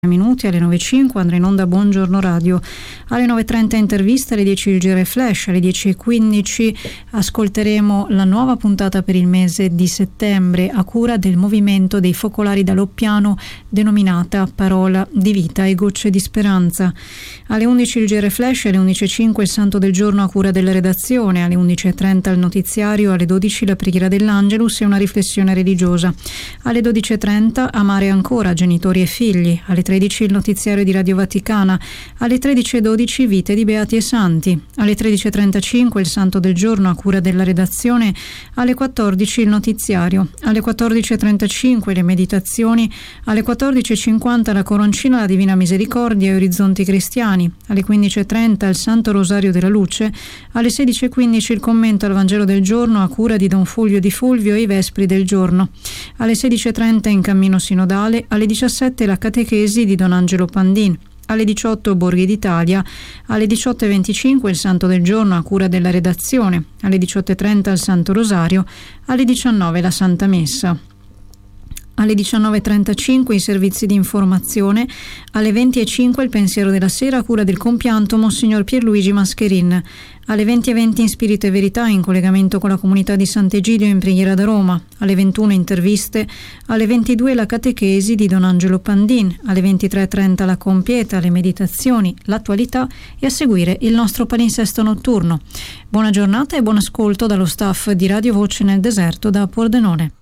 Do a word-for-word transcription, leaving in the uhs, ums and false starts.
minuti, alle nove e cinque andrà in onda Buongiorno Radio, alle nove e trenta intervista, alle dieci il Giro Flash, alle dieci e quindici ascolteremo la nuova puntata per il mese di settembre a cura del Movimento dei Focolari da Loppiano denominata Parola di Vita e Gocce di Speranza. Alle undici il Giro Flash, alle undici e cinque il Santo del Giorno a cura della redazione, alle undici e trenta il notiziario, alle dodici la preghiera dell'Angelus e una riflessione religiosa, alle dodici e trenta Amare ancora, genitori e figli, alle tredici il notiziario di Radio Vaticana, alle tredici e dodici Vite di Beati e Santi, alle tredici e trentacinque il Santo del Giorno a cura della redazione, alle quattordici il notiziario, alle quattordici e trentacinque le meditazioni, alle quattordici e cinquanta la Coroncina, la Divina Misericordia e Orizzonti Cristiani, alle quindici e trenta il Santo Rosario della Luce, alle sedici e quindici il commento al Vangelo del Giorno a cura di Don Fulvio di Fulvio e i Vespri del Giorno, alle sedici e trenta in cammino sinodale, alle diciassette la catechesi di Don Angelo Pandin, alle diciotto Borghi d'Italia, alle diciotto e venticinque il Santo del Giorno a cura della redazione, alle diciotto e trenta il Santo Rosario, alle diciannove la Santa Messa. Alle diciannove e trentacinque i servizi di informazione, alle venti e cinque il pensiero della sera a cura del compianto Monsignor Pierluigi Mascherin, alle venti e venti in Spirito e Verità in collegamento con la comunità di Sant'Egidio in preghiera da Roma, alle ventuno interviste, alle ventidue la catechesi di Don Angelo Pandin, alle ventitré e trenta la compieta, le meditazioni, l'attualità e a seguire il nostro palinsesto notturno. Buona giornata e buon ascolto dallo staff di Radio Voce nel Deserto da Pordenone.